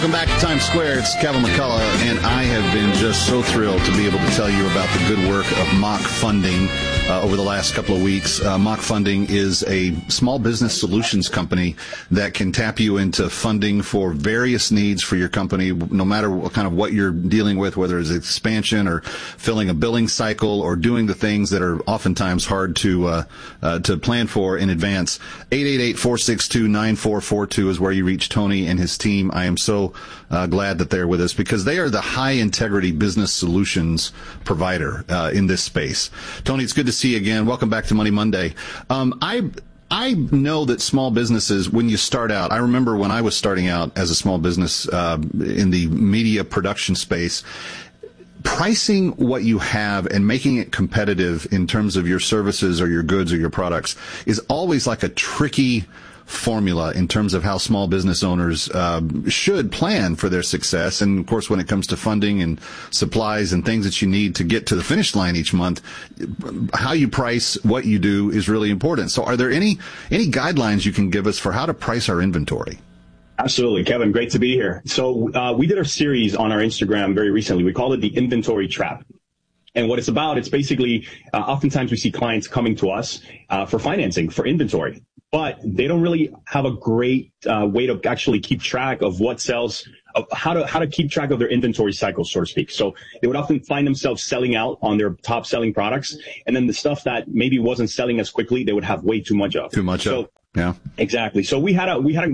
Welcome back to Times Square. It's Kevin McCullough, and I have been just so thrilled to be able to tell you about the good work of Mock Funding over the last couple of weeks. Mock Funding is a small business solutions company that can tap you into funding for various needs for your company, no matter what you're dealing with, whether it's expansion or filling a billing cycle or doing the things that are oftentimes hard to plan for in advance. 888-462-9442 is where you reach Tony and his team. I am so glad that they're with us because they are the high-integrity business solutions provider in this space. Tony, it's good to see you again. Welcome back to Money Monday. I know that small businesses, when you start out, I remember when I was starting out as a small business in the media production space, pricing what you have and making it competitive in terms of your services or your goods or your products is always like a tricky formula in terms of how small business owners should plan for their success. And of course, when it comes to funding and supplies and things that you need to get to the finish line each month, how you price what you do is really important. So are there any guidelines you can give us for how to price our inventory? Absolutely, Kevin. Great to be here. So we did a series on our Instagram very recently. We called it the Inventory Trap. And what it's about, it's basically, oftentimes we see clients coming to us for financing, for inventory, but they don't really have a great way to actually keep track of what sells, of how to keep track of their inventory cycle, so to speak. So they would often find themselves selling out on their top selling products, and then the stuff that maybe wasn't selling as quickly, they would have way too much of. Yeah, exactly. So we have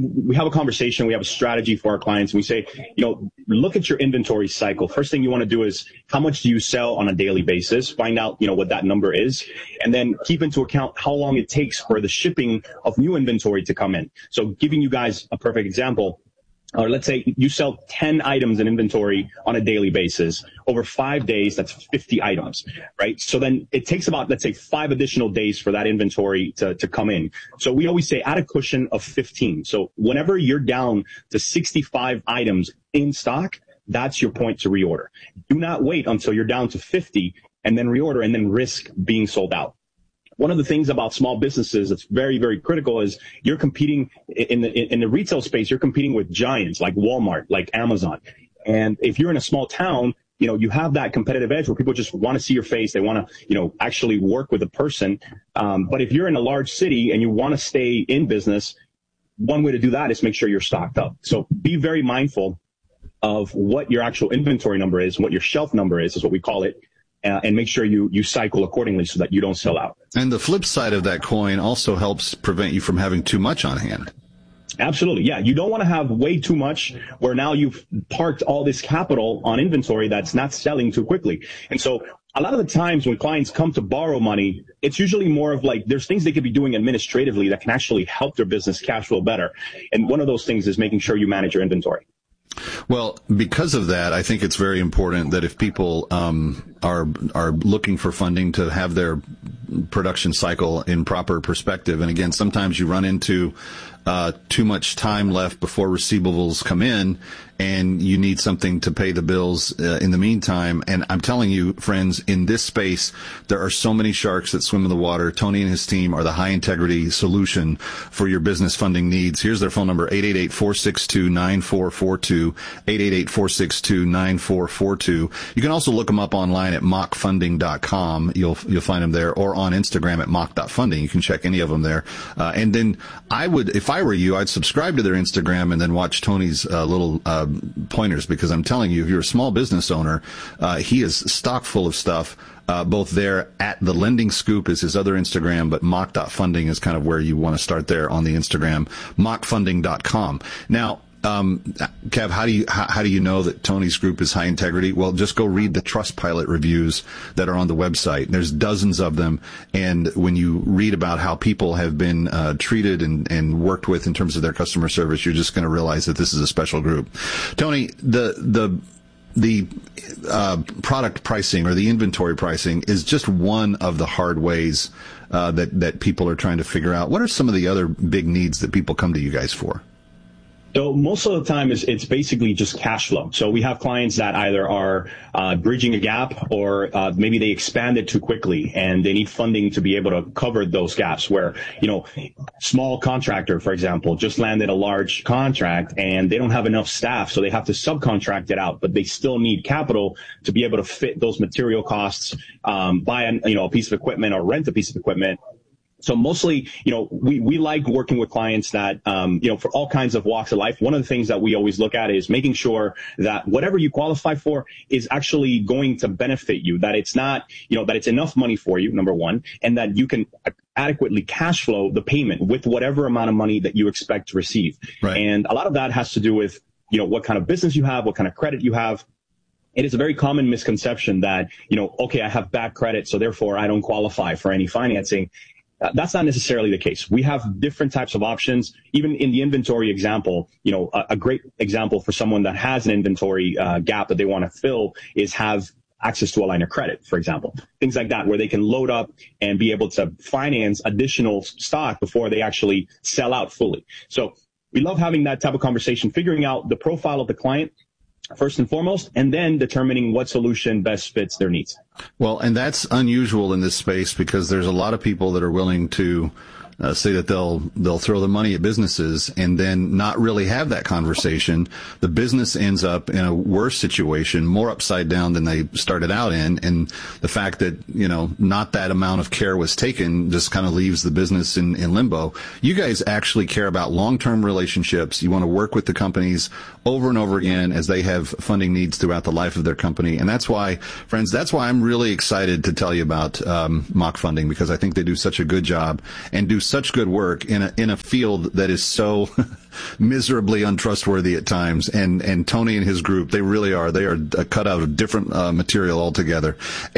a conversation. We have a strategy for our clients. And we say, look at your inventory cycle. First thing you want to do is how much do you sell on a daily basis? Find out, what that number is, and then keep into account how long it takes for the shipping of new inventory to come in. So giving you guys a perfect example. Or let's say you sell 10 items in inventory on a daily basis. Over 5 days, that's 50 items, right? So then it takes about, let's say, 5 additional days for that inventory to come in. So we always say add a cushion of 15. So whenever you're down to 65 items in stock, that's your point to reorder. Do not wait until you're down to 50 and then reorder and then risk being sold out. One of the things about small businesses that's very, very critical is you're competing in the retail space. You're competing with giants like Walmart, like Amazon. And if you're in a small town, you have that competitive edge where people just want to see your face. They want to, actually work with a person. But if you're in a large city and you want to stay in business, one way to do that is make sure you're stocked up. So be very mindful of what your actual inventory number is, what your shelf number is what we call it. And make sure you cycle accordingly so that you don't sell out. And the flip side of that coin also helps prevent you from having too much on hand. Absolutely. Yeah. You don't want to have way too much where now you've parked all this capital on inventory that's not selling too quickly. And so a lot of the times when clients come to borrow money, it's usually more of like there's things they could be doing administratively that can actually help their business cash flow better. And one of those things is making sure you manage your inventory. Well, because of that, I think it's very important that if people are looking for funding to have their production cycle in proper perspective, and again, sometimes you run into too much time left before receivables come in, and you need something to pay the bills in the meantime. And I'm telling you, friends, in this space, there are so many sharks that swim in the water. Tony and his team are the high-integrity solution for your business funding needs. Here's their phone number, 888-462-9442, 888-462-9442. You can also look them up online at mockfunding.com. You'll find them there, or on Instagram at mock.funding. You can check any of them there. And then I would, if I were you, I'd subscribe to their Instagram and then watch Tony's little pointers, because I'm telling you, if you're a small business owner, he is stock full of stuff, both there at The Lending Scoop is his other Instagram, but mock.funding is kind of where you want to start there on the Instagram, mockfunding.com. Now, Kev, how do you know that Tony's group is high integrity? Well, just go read the Trustpilot reviews that are on the website. There's dozens of them, and when you read about how people have been treated and worked with in terms of their customer service, you're just going to realize that this is a special group. Tony, the product pricing or the inventory pricing is just one of the hard ways that people are trying to figure out. What are some of the other big needs that people come to you guys for? So most of the time it's basically just cash flow. So we have clients that either are bridging a gap or maybe they expanded too quickly and they need funding to be able to cover those gaps where, small contractor, for example, just landed a large contract and they don't have enough staff. So they have to subcontract it out, but they still need capital to be able to fit those material costs, buy a piece of equipment or rent a piece of equipment. So mostly, we like working with clients that, for all kinds of walks of life. One of the things that we always look at is making sure that whatever you qualify for is actually going to benefit you, that it's not, that it's enough money for you, number one, and that you can adequately cash flow the payment with whatever amount of money that you expect to receive. Right. And a lot of that has to do with, what kind of business you have, what kind of credit you have. It is a very common misconception that, okay, I have bad credit, so therefore I don't qualify for any financing. That's not necessarily the case. We have different types of options. Even in the inventory example, a great example for someone that has an inventory gap that they want to fill is have access to a line of credit, for example. Things like that, where they can load up and be able to finance additional stock before they actually sell out fully. So we love having that type of conversation, figuring out the profile of the client first and foremost, and then determining what solution best fits their needs. Well, and that's unusual in this space because there's a lot of people that are willing to say that they'll throw the money at businesses and then not really have that conversation. The business ends up in a worse situation, more upside down than they started out in. And the fact that, not that amount of care was taken just kind of leaves the business in limbo. You guys actually care about long-term relationships. You want to work with the companies over and over again as they have funding needs throughout the life of their company. And that's why, friends, I'm really excited to tell you about Mach Funding, because I think they do such a good job and do such good work in a field that is so miserably untrustworthy at times. And Tony and his group, they really are. They are cut out of different material altogether.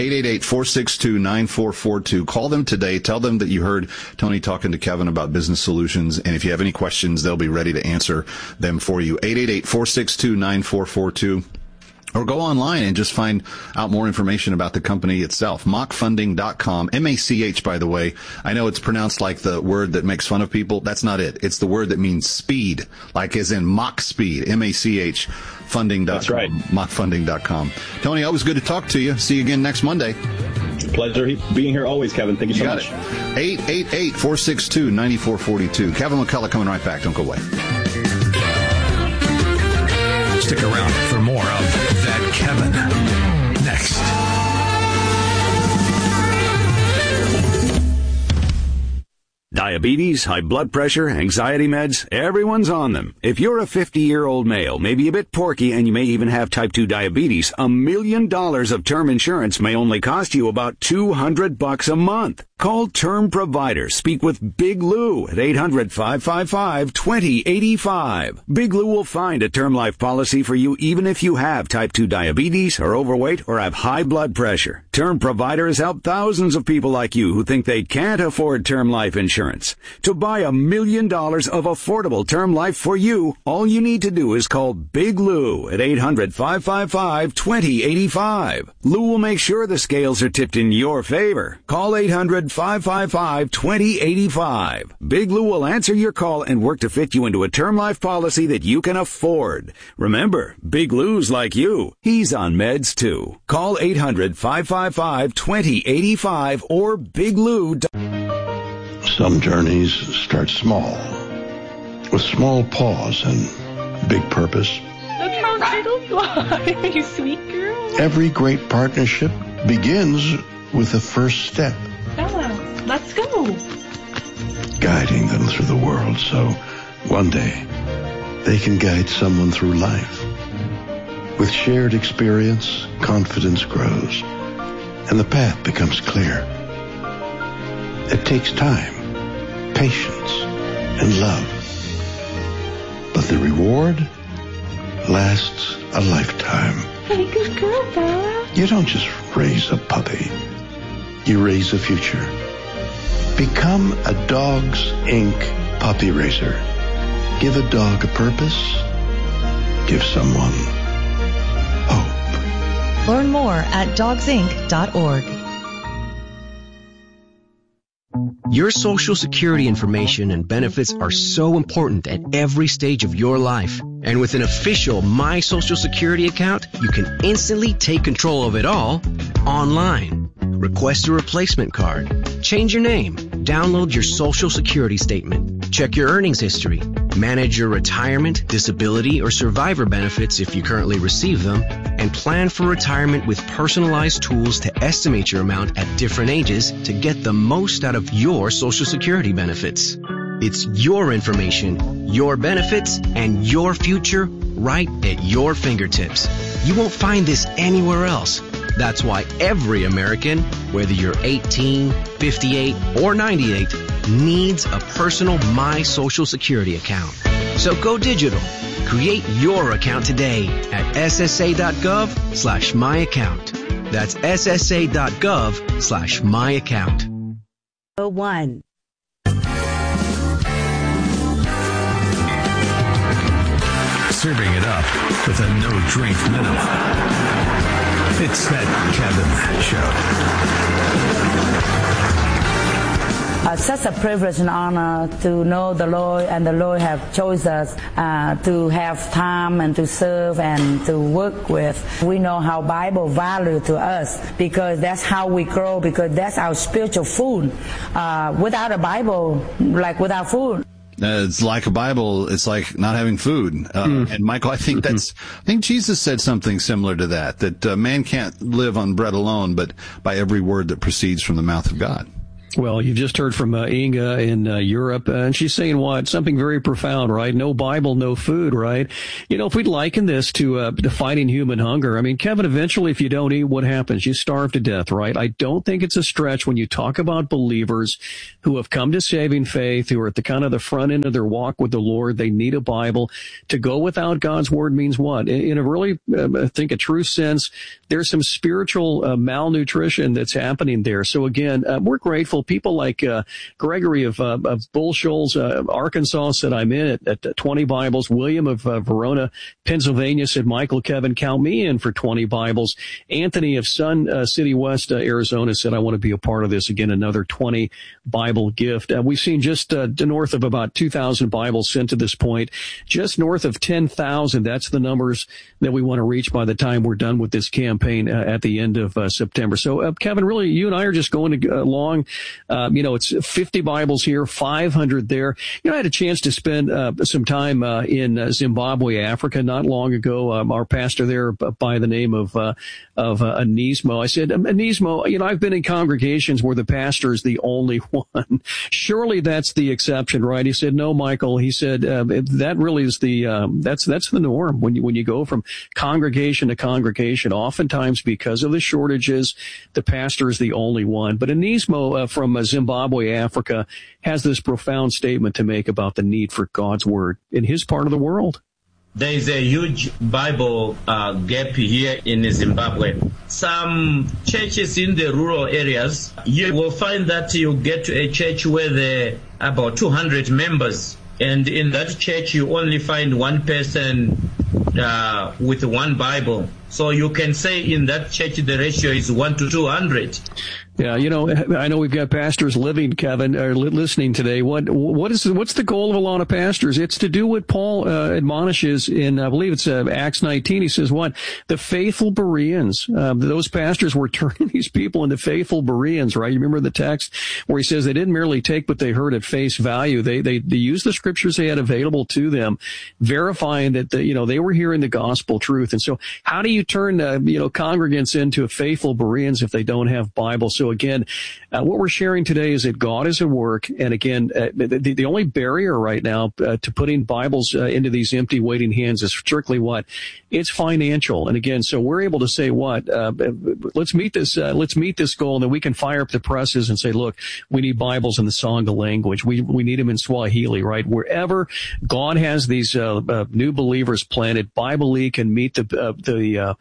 888-462-9442. Call them today. Tell them that you heard Tony talking to Kevin about business solutions. And if you have any questions, they'll be ready to answer them for you. 888-462-9442. Or go online and just find out more information about the company itself. MachFunding.com. M-A-C-H, by the way. I know it's pronounced like the word that makes fun of people. That's not it. It's the word that means speed, like as in Mach speed. M-A-C-H funding.com. That's right. MachFunding.com. Tony, always good to talk to you. See you again next Monday. Pleasure being here always, Kevin. Thank you so much. 888-462-9442. Kevin McCullough coming right back. Don't go away. Stick around for more of That Kevin next. Diabetes, high blood pressure, anxiety meds, everyone's on them. If you're a 50-year-old male, maybe a bit porky, and you may even have type 2 diabetes, $1 million of term insurance may only cost you about $200 a month. Call Term Provider. Speak with Big Lou at 800-555-2085. Big Lou will find a term life policy for you even if you have type 2 diabetes, are overweight, or have high blood pressure. Term Provider has helped thousands of people like you who think they can't afford term life insurance. To buy $1 million of affordable term life for you, all you need to do is call Big Lou at 800-555-2085. Lou will make sure the scales are tipped in your favor. Call 800-555-2085. Big Lou will answer your call and work to fit you into a term life policy that you can afford. Remember, Big Lou's like you. He's on meds too. Call 800-555-2085 or Big Lou. Some journeys start small, with small pause and big purpose. Look how turtles fly, you sweet girl. Every great partnership begins with the first step. Bella, let's go. Guiding them through the world so one day they can guide someone through life. With shared experience, confidence grows, and the path becomes clear. It takes time, patience, and love. But the reward lasts a lifetime. Hey, good girl, Bella. You don't just raise a puppy. You raise a future. Become a Dogs Inc. puppy raiser. Give a dog a purpose. Give someone hope. Learn more at dogsinc.org. Your Social Security information and benefits are so important at every stage of your life. And with an official My Social Security account, you can instantly take control of it all online. Request a replacement card, change your name, download your Social Security statement, check your earnings history, manage your retirement, disability, or survivor benefits if you currently receive them, and plan for retirement with personalized tools to estimate your amount at different ages to get the most out of your Social Security benefits. It's your information, your benefits, and your future right at your fingertips. You won't find this anywhere else. That's why every American, whether you're 18, 58, or 98, needs a personal My Social Security account. So go digital. Create your account today at ssa.gov/myaccount. That's ssa.gov/myaccount. 1. Serving it up with a no-drink minimum. It's that Kevin Show. Such a privilege and honor to know the Lord, and the Lord have chosen us to have time and to serve and to work with. We know how Bible value to us because that's how we grow, because that's our spiritual food. Without a Bible, like without food. It's like a Bible. It's like not having food. And Michael, I think Jesus said something similar to that man can't live on bread alone, but by every word that proceeds from the mouth of God. Well, you just heard from Inga in Europe, and she's saying what? Something very profound, right? No Bible, no food, right? You know, if we'd liken this to fighting human hunger, I mean, Kevin, eventually if you don't eat, what happens? You starve to death, right? I don't think it's a stretch when you talk about believers who have come to saving faith, who are at the kind of the front end of their walk with the Lord. They need a Bible. To go without God's Word means what? In a really, I think, a true sense, there's some spiritual malnutrition that's happening there. So again, we're grateful. People like Gregory of Bull Shoals, Arkansas, said I'm in at 20 Bibles. William of Verona, Pennsylvania, said, Michael, Kevin, count me in for 20 Bibles. Anthony of Sun City West, Arizona, said, I want to be a part of this. Again, another 20 Bible gift. We've seen just north of about 2,000 Bibles sent to this point, just north of 10,000. That's the numbers that we want to reach by the time we're done with this campaign at the end of September. So, Kevin, really, you and I are just going along. It's 50 Bibles here, 500 there. I had a chance to spend some time in Zimbabwe, Africa, not long ago. Our pastor there, by the name of Anismo, I said, Anismo, I've been in congregations where the pastor is the only one. Surely that's the exception, right? He said, no, Michael. He said that really is that's the norm when you go from congregation to congregation. Oftentimes, because of the shortages, the pastor is the only one. But Anismo from Zimbabwe, Africa, has this profound statement to make about the need for God's Word in his part of the world. There is a huge Bible gap here in Zimbabwe. Some churches in the rural areas, you will find that you get to a church where there are about 200 members. And in that church, you only find one person with one Bible. So you can say in that church, the ratio is 1 to 200. Yeah, I know we've got pastors living, Kevin, or listening today. What's the goal of a lot of pastors? It's to do what Paul admonishes in, I believe it's Acts 19. He says, what? The faithful Bereans. Those pastors were turning these people into faithful Bereans, right? You remember the text where he says they didn't merely take what they heard at face value. They used the scriptures they had available to them, verifying that they were hearing the gospel truth. And so, how do you turn congregants into faithful Bereans if they don't have Bibles? So again, what we're sharing today is that God is at work. And again, the only barrier right now to putting Bibles into these empty waiting hands is strictly what? It's financial. And again, so we're able to say what? Let's meet this goal, and then we can fire up the presses and say, look, we need Bibles in the Sangha language. We need them in Swahili, right? Wherever God has these new believers planted, Bible League can meet the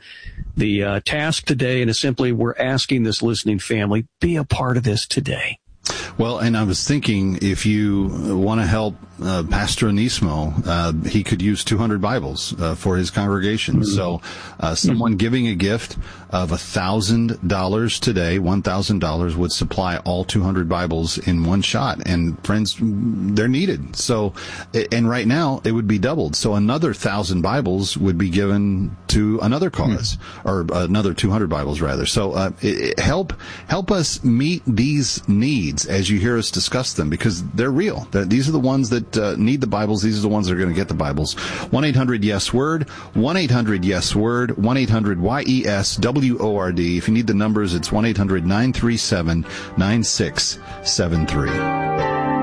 task today, and it's simply we're asking this listening family, be a part of this today. Well, and I was thinking, if you want to help Pastor Anismo, he could use 200 Bibles for his congregation. So someone giving a gift of $1,000 today, $1,000 would supply all 200 Bibles in one shot. And friends, they're needed. So, and right now it would be doubled. So another 1,000 Bibles would be given to another cause, or another 200 Bibles rather. So help us meet these needs as you hear us discuss them, because they're real. These are the ones that need the Bibles. These are the ones that are going to get the Bibles. 1-800-YES-WORD, 1-800-YES-WORD, 1-800-YES-WORD. If you need the numbers, it's 1-800-937-9673.